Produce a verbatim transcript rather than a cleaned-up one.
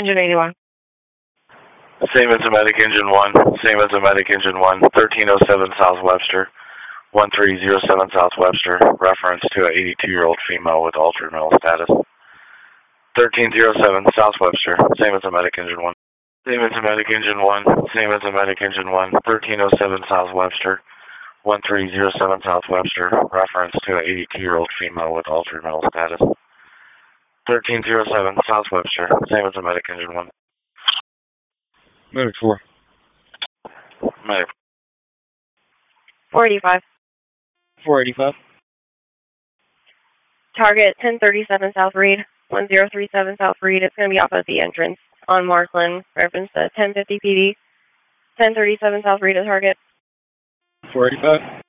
Engine eighty-one. Same as the medic engine one. Same as the medic engine one. thirteen oh seven South Webster. one three zero seven South Webster. Reference to an eighty-two-year-old female with altered mental status. thirteen oh seven South Webster. Same as the medic engine one. Same as the medic engine one. Same as the medic engine one. thirteen oh seven South Webster. one three zero seven South Webster. Reference to an eighty-two-year-old female with altered mental status. thirteen oh seven South Webster. Same as the medic engine one. Medic four. Medic. four eighty-five. four eighty-five. Target ten thirty-seven South Reed. one zero three seven South Reed. It's going to be off at the entrance on Markland. Reference to ten fifty P D. ten thirty-seven South Reed to target. four eighty-five.